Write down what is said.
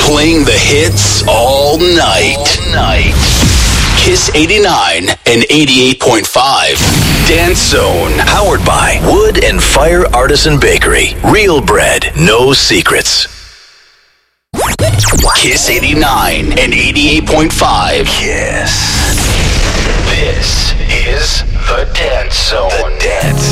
Playing the hits all night. Kiss 89 and 88.5. Dance Zone. Powered by Wood and Fire Artisan Bakery. Real bread, no secrets. Kiss 89 and 88.5. Kiss. This is the Dance Zone. The Dance